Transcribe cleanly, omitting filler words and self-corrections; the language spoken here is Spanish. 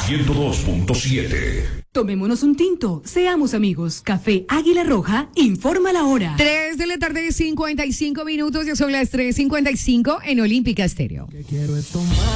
102.7. Tomémonos un tinto, seamos amigos. Café Águila Roja informa la hora. 3:55 PM, ya son las 3:55 en Olímpica Estéreo. Que quiero es tomar.